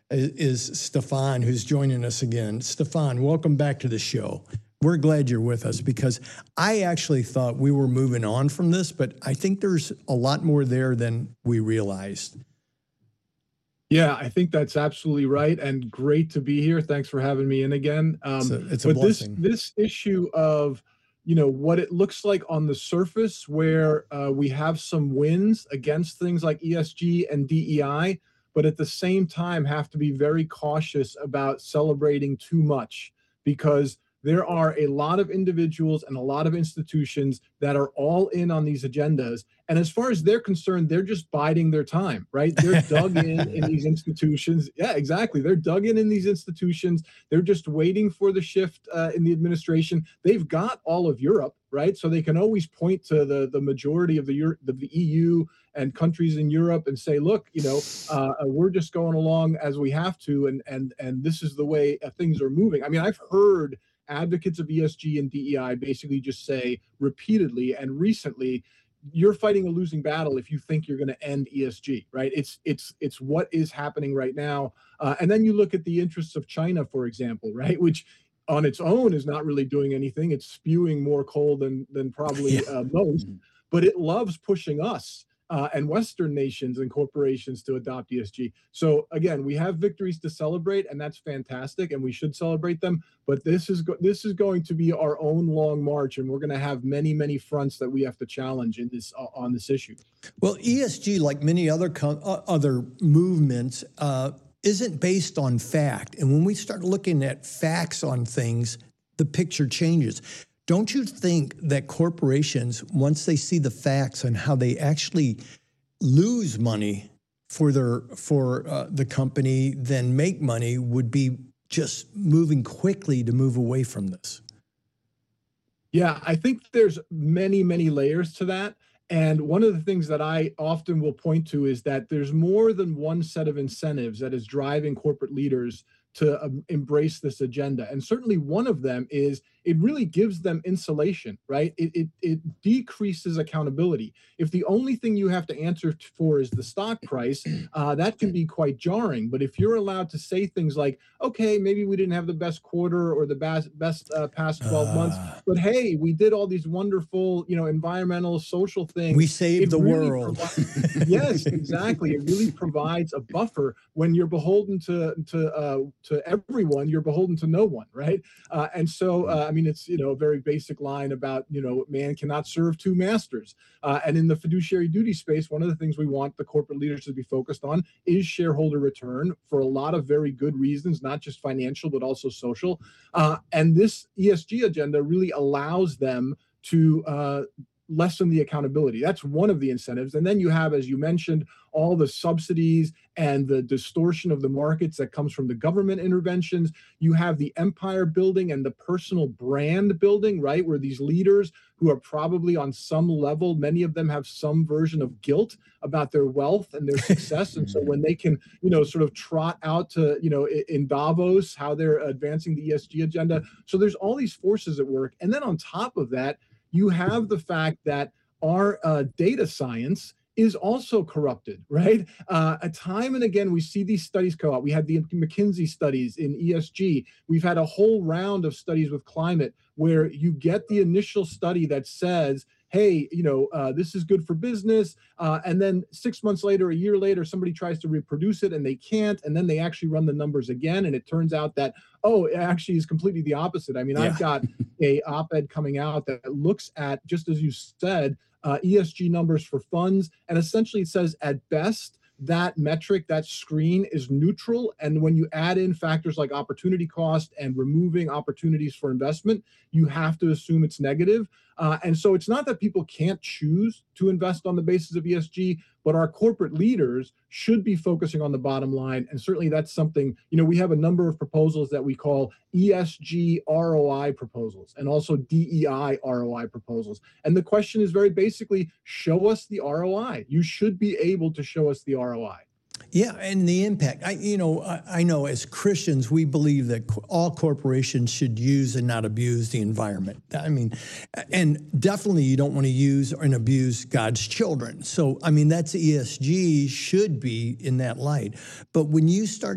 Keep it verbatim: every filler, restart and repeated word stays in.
is Stefan, who's joining us again. Stefan, welcome back to the show. We're glad you're with us because I actually thought we were moving on from this, but I think there's a lot more there than we realized. Yeah, I think that's absolutely right, and great to be here. Thanks for having me in again. Um, it's a, it's a but blessing. this this issue of, you know, what it looks like on the surface, where uh, we have some wins against things like E S G and D E I, but at the same time have to be very cautious about celebrating too much, because there are a lot of individuals and a lot of institutions that are all in on these agendas. And as far as they're concerned, they're just biding their time, right? They're dug in in these institutions. Yeah, exactly. They're dug in in these institutions. They're just waiting for the shift uh, in the administration. They've got all of Europe, right? So they can always point to the, the majority of the, Euro- of the E U and countries in Europe and say, look, you know, uh, we're just going along as we have to. And, and, and this is the way uh, things are moving. I mean, I've heard advocates of E S G and D E I basically just say repeatedly and recently, you're fighting a losing battle if you think you're going to end E S G, right? It's it's it's what is happening right now. Uh, and then you look at the interests of China, for example, right? Which on its own is not really doing anything. It's spewing more coal than than probably uh, most, but it loves pushing us Uh, and Western nations and corporations to adopt E S G. So again, we have victories to celebrate, and that's fantastic, and we should celebrate them. But this is go- this is going to be our own long march, and we're going to have many, many fronts that we have to challenge in this uh, on this issue. Well, E S G, like many other co- uh, other movements, uh, isn't based on fact. And when we start looking at facts on things, the picture changes. Don't you think that corporations, once they see the facts on how they actually lose money for their for uh, the company, then make money, would be just moving quickly to move away from this? Yeah, I think there's many, many layers to that. And one of the things that I often will point to is that there's more than one set of incentives that is driving corporate leaders to um, embrace this agenda. And certainly one of them is it really gives them insulation, right? It, it, it decreases accountability. If the only thing you have to answer for is the stock price, uh, that can be quite jarring. But if you're allowed to say things like, okay, maybe we didn't have the best quarter or the best, best uh, past twelve months, but hey, we did all these wonderful, you know, environmental, social things. We saved the really world. provi- yes, exactly. It really provides a buffer when you're beholden to, to, uh, to everyone, you're beholden to no one, right? Uh, and so, uh, I mean, it's, you know, a very basic line about, you know, man cannot serve two masters. Uh, and in the fiduciary duty space, one of the things we want the corporate leaders to be focused on is shareholder return for a lot of very good reasons, not just financial, but also social. Uh, and this E S G agenda really allows them to uh, lessen the accountability. That's one of the incentives. And then you have, as you mentioned, all the subsidies and the distortion of the markets that comes from the government interventions. You have the empire building and the personal brand building, right? Where these leaders who are probably on some level, many of them have some version of guilt about their wealth and their success. And so when they can, you know, sort of trot out to, you know, in Davos, how they're advancing the E S G agenda. So there's all these forces at work. And then on top of that, you have the fact that our uh, data science is also corrupted, right? Uh, a time and again, we see these studies come out. We had the McKinsey studies in E S G. We've had a whole round of studies with climate where you get the initial study that says, hey, you know, uh, this is good for business. Uh, and then six months later, a year later, somebody tries to reproduce it and they can't. And then they actually run the numbers again. And it turns out that, oh, it actually is completely the opposite. I mean, yeah. I've got a op-ed coming out that looks at, just as you said, uh, E S G numbers for funds. And essentially it says at best, that metric, that screen is neutral. And when you add in factors like opportunity cost and removing opportunities for investment, you have to assume it's negative. Uh, and so it's not that people can't choose to invest on the basis of E S G, but our corporate leaders should be focusing on the bottom line. And certainly that's something, you know, we have a number of proposals that we call E S G R O I proposals and also D E I R O I proposals. And the question is very basically, show us the R O I. You should be able to show us the R O I. Yeah, and the impact. I, you know, I, I know as Christians, we believe that co- all corporations should use and not abuse the environment. I mean, and definitely you don't want to use and abuse God's children. So, I mean, that's E S G should be in that light. But when you start